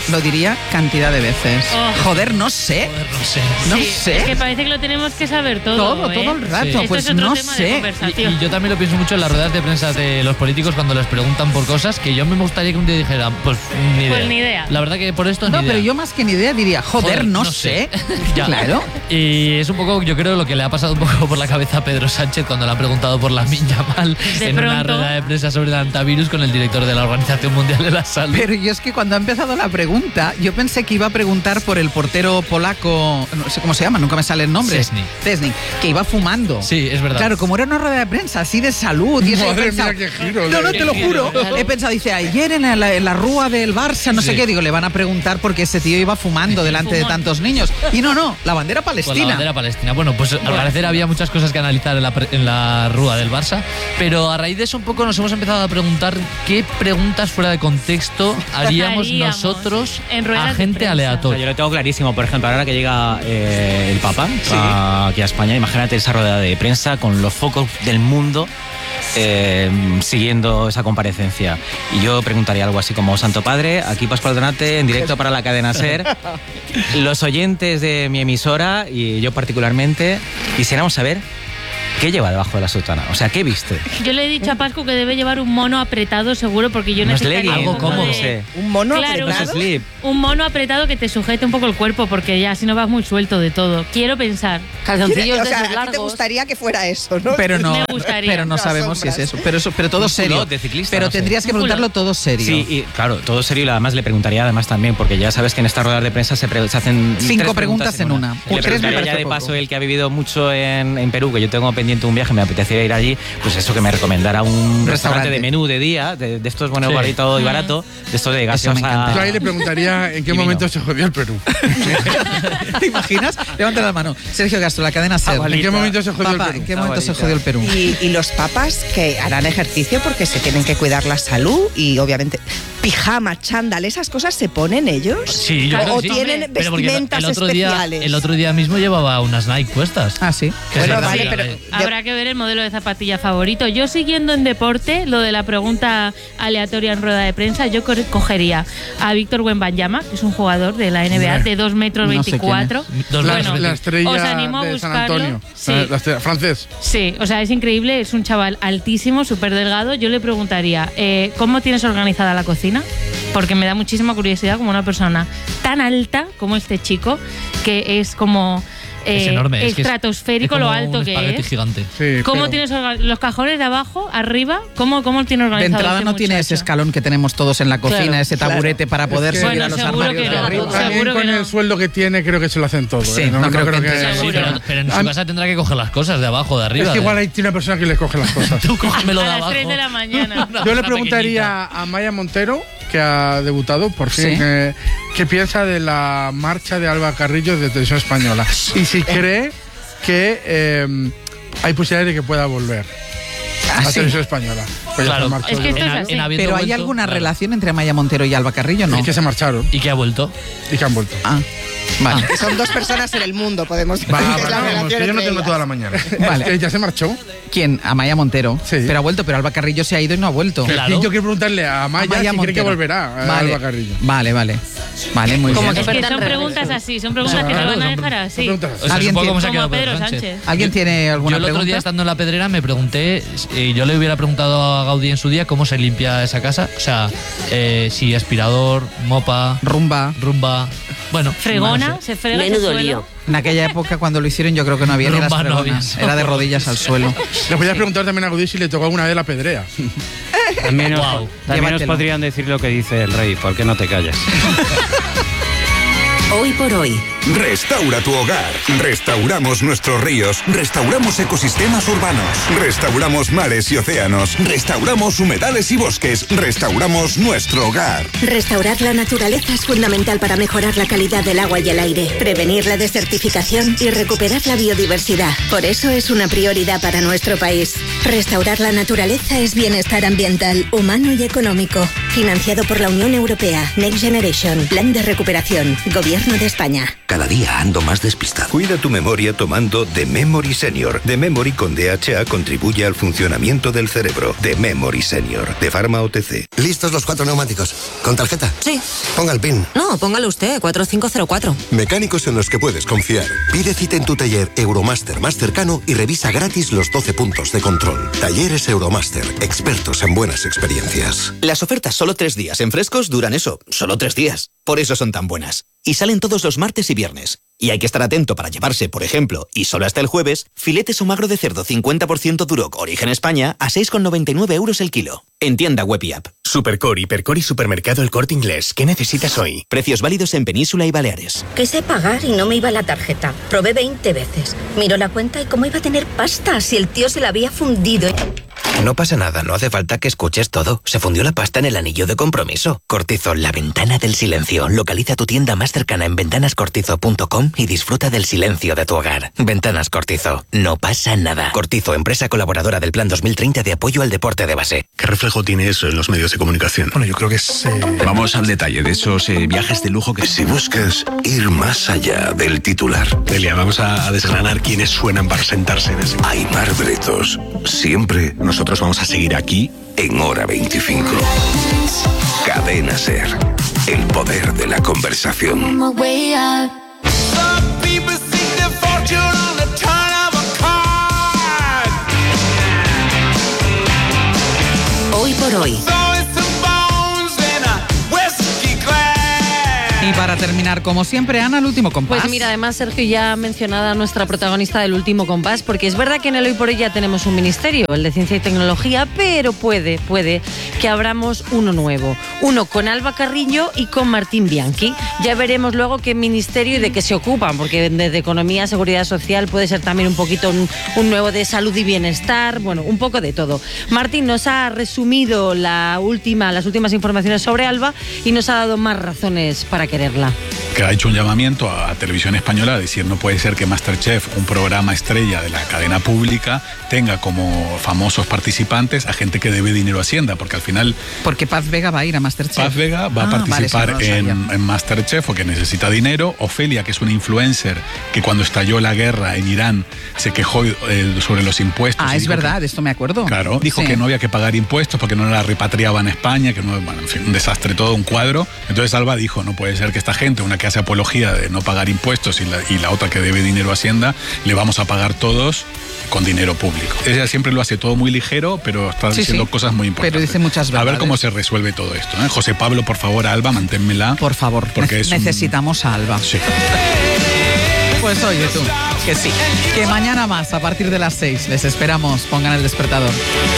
lo diría cantidad de veces. Joder, no sé. No sé. Es que parece que lo tenemos que saber todo. Todo el rato. Esto Pues es otro no tema de sé. conversación. Y yo también lo pienso mucho en las ruedas de prensa de los políticos cuando les preguntan por cosas que yo me gustaría que un día dijeran, pues ni idea. Pues ni idea. La verdad que por esto No, ni idea. pero yo más que ni idea diría, joder, no sé. Ya. Claro. Y es un poco, yo creo, lo que le ha pasado un poco por la cabeza a Pedro Sánchez cuando le ha preguntado por la Yamal en una rueda de prensa sobre el antivirus con el director de la Organización Mundial de la Salud. Pero yo es que cuando ha empezado la pregunta, yo pensé que iba a preguntar por el portero polaco, no sé cómo se llama, nunca me sale el nombre. Szczęsny, que iba fumando. Sí, es verdad. Claro, como era una rueda de prensa así de salud. Y eso Madre he pensado, mía, qué giro. No, te lo juro. He pensado, dice, ayer en la rúa del Barça, no sé qué, digo, le van a preguntar porque ese tío iba fumando delante de tantos niños. Y no, la bandera palestina. Pues la bandera palestina. Bueno, pues al parecer había muchas cosas que analizar en la rúa del Barça, pero a raíz de eso un poco nos hemos empezado a preguntar qué preguntas fuera de contexto haríamos nosotros a gente aleatoria. O sea, yo lo tengo clarísimo, por ejemplo, ahora que llega el Papa aquí a España, imagínate esa rueda de prensa con los focos del mundo siguiendo esa comparecencia. Y yo preguntaría algo así como: Santo Padre, aquí Pascual Donate, en directo para la cadena SER. Los oyentes de mi emisora y yo particularmente quisiéramos saber ¿qué lleva debajo de la sotana? O sea, ¿qué viste? Yo le he dicho a Pascu que debe llevar un mono apretado seguro porque yo necesitaría algo cómodo. No sé. ¿Un mono apretado? Un mono apretado que te sujete un poco el cuerpo porque ya si no vas muy suelto de todo. Quiero pensar. Calzoncillos de esos largos. ¿A ti te gustaría que fuera eso, no? Pero no, Me gustaría. pero no sabemos si es eso. Pero todo serio. De ciclista, pero no sé. tendrías que preguntarlo todo serio. Sí, y claro, todo serio, y además le preguntaría además también, porque ya sabes que en estas ruedas de prensa se hacen 5 preguntas en una. Y le preguntaría ya de paso, el que ha vivido mucho en Perú, que yo tengo pendiente un viaje, me apetece ir allí, pues eso, que me recomendara un restaurante de menú de día, de estos bueno, bonito y barato, de estos de gaseosa. Yo ahí le preguntaría en qué momento se jodió el Perú. ¿Te imaginas? Levanta la mano. Sergio Castro, la cadena SER. ¿En qué momento se jodió el Perú? ¿En qué momento se jodió el Perú? Y los papas que harán ejercicio porque se tienen que cuidar la salud y obviamente pijama, chándal, esas cosas se ponen ellos. Sí, yo creo o que sí. tienen Pero vestimentas especiales. El otro día mismo llevaba unas Nike puestas. Ah, sí. Bueno, vale, pero habrá que ver el modelo de zapatilla favorito. Yo, siguiendo en deporte, lo de la pregunta aleatoria en rueda de prensa, yo cogería a Víctor Wembanyama, que es un jugador de la NBA de 2 metros 24. La estrella os animo a de San buscarlo. Antonio. Sí. La estrella, francés. Sí, o sea, es increíble, es un chaval altísimo, súper delgado. Yo le preguntaría, ¿cómo tienes organizada la cocina? Porque me da muchísima curiosidad como una persona tan alta como este chico, que es como... es enorme, estratosférico es lo alto un que espagueti es. gigante. Sí, ¿Cómo tienes los cajones de abajo, arriba? ¿Cómo tiene De organizado? entrada este no tiene muchacho? ese escalón que tenemos todos en la cocina, Claro, ese taburete para poder Es que- subir Bueno, a los seguro armarios que de no. arriba. También Seguro con que no. el sueldo que tiene, creo que se lo hacen todo. Sí, ¿eh? no creo que Sí, pero en su casa tendrá que coger las cosas de abajo, de arriba. Es que igual ahí tiene una persona que le coge las cosas. Tú cógemelo A de las abajo. 3 de la mañana. Yo le preguntaría a Maya Montero, que ha debutado por fin, Sí. qué piensa de la marcha de Alba Carrillo de Televisión Española y si cree que hay posibilidades de que pueda volver a sí. Televisión Española. Pues ya Claro. se marchó. Es que esto es así. Pero ¿hay alguna relación entre Maya Montero y Alba Carrillo? No. Es que se marcharon ¿Y qué ha vuelto? y que han vuelto. Ah, vale. que son 2 personas en el mundo, podemos decir. Va, que es la vamos, relación que yo no entre tengo ellas. toda la mañana. Vale. Que ya se marchó. ¿Quién? A Maya Montero. Sí. Pero ha vuelto, pero Alba Carrillo se ha ido y no ha vuelto. Claro. Y yo quiero preguntarle a Maya, si cree que Montero. volverá a Vale. Alba Carrillo. Vale, muy Como bien. Es que son preguntas así, son preguntas que te van a dejar así. Preguntas. O sea, ¿Alguien supongo cómo se ha Como quedado Pedro Pedro Sánchez. Sánchez. ¿Alguien tiene alguna Yo el otro pregunta? día, estando en la Pedrera, me pregunté, yo le hubiera preguntado a Gaudí en su día cómo se limpia esa casa. O sea, si aspirador, mopa, Rumba. bueno, Fregona, no sé. se frega ese Menudo suelo. lío. En aquella época, cuando lo hicieron, yo creo que no había ni las Rumba no había. fregonas. Era de rodillas al suelo. Le podías preguntar también a Gaudí si le tocó alguna vez la pedrea. También, Wow. también os Llévatelo. podrían decir lo que dice el rey, ¿por qué no te callas? Hoy por hoy. Restaura tu hogar. Restauramos nuestros ríos. Restauramos ecosistemas urbanos. Restauramos mares y océanos. Restauramos humedales y bosques. Restauramos nuestro hogar. Restaurar la naturaleza es fundamental para mejorar la calidad del agua y el aire, prevenir la desertificación y recuperar la biodiversidad. Por eso es una prioridad para nuestro país. Restaurar la naturaleza es bienestar ambiental, humano y económico. Financiado por la Unión Europea. Next Generation. Plan de recuperación. Gobierno Gobierno de España. Cada día ando más despistado. Cuida tu memoria tomando The Memory Senior. The Memory con DHA contribuye al funcionamiento del cerebro. The Memory Senior, de Pharma OTC. ¿Listos los 4 neumáticos? ¿Con tarjeta? Sí. Ponga el PIN. No, póngalo usted, 4504. Mecánicos en los que puedes confiar. Pide cita en tu taller Euromaster más cercano y revisa gratis los 12 puntos de control. Talleres Euromaster, expertos en buenas experiencias. Las ofertas solo 3 días en Frescos duran eso, solo 3 días. Por eso son tan buenas. Y salen todos los martes y viernes. Y hay que estar atento para llevarse, por ejemplo, y solo hasta el jueves, filetes o magro de cerdo 50% Duroc Origen España a 6,99 € el kilo. En tienda web y app. Supercore, Hipercore y Supermercado El Corte Inglés. ¿Qué necesitas hoy? Precios válidos en Península y Baleares. Que sé pagar y no me iba la tarjeta. Probé 20 veces. Miro la cuenta y cómo iba a tener pasta si el tío se la había fundido. No pasa nada, no hace falta que escuches todo. Se fundió la pasta en el anillo de compromiso. Cortizo, la ventana del silencio. Localiza tu tienda más cercana en ventanascortizo.com y disfruta del silencio de tu hogar. Ventanas Cortizo. No pasa nada. Cortizo, empresa colaboradora del Plan 2030 de apoyo al deporte de base. ¿Qué reflejo tiene eso en los medios de comunicación? Bueno, yo creo que es... Vamos al detalle de esos viajes de lujo que... Si buscas ir más allá del titular. Delia, vamos a desgranar quiénes suenan para sentarse en ese... Aimar Bretos. Siempre nosotros vamos a seguir aquí en Hora 25. Cadena SER. El poder de la conversación. Hoy por hoy. Y para terminar, como siempre, Ana, el último compás. Pues mira, además Sergio ya ha mencionado a nuestra protagonista del último compás, porque es verdad que en el Hoy por Hoy ya tenemos un ministerio, el de Ciencia y Tecnología, pero puede que abramos uno nuevo. Uno con Alba Carrillo y con Martín Bianchi. Ya veremos luego qué ministerio y de qué se ocupan, porque desde Economía, Seguridad Social puede ser también un poquito un nuevo de Salud y Bienestar, bueno, un poco de todo. Martín nos ha resumido las últimas informaciones sobre Alba y nos ha dado más razones para quererla. Que ha hecho un llamamiento a Televisión Española a decir no puede ser que MasterChef, un programa estrella de la cadena pública, tenga como famosos participantes a gente que debe dinero a Hacienda, porque al final... Porque Paz Vega va a ir a MasterChef. Paz Vega va a participar en MasterChef porque necesita dinero. Ofelia, que es una influencer que cuando estalló la guerra en Irán se quejó sobre los impuestos. Ah, es verdad, de esto me acuerdo. Claro, dijo que no había que pagar impuestos porque no la repatriaban a España, que no, bueno, en fin, un desastre todo, un cuadro. Entonces Alba dijo, no puede ser que esta gente, una que hace apología de no pagar impuestos y la otra que debe dinero a Hacienda, le vamos a pagar todos con dinero público. Ella siempre lo hace todo muy ligero, pero está diciendo cosas muy importantes. Pero dice muchas verdades. A ver cómo se resuelve todo esto, ¿eh? José Pablo, por favor, Alba, manténmela. Por favor, porque necesitamos a Alba. Sí. Pues oye tú, que sí. Que mañana más, a partir de las 6, les esperamos. Pongan el despertador.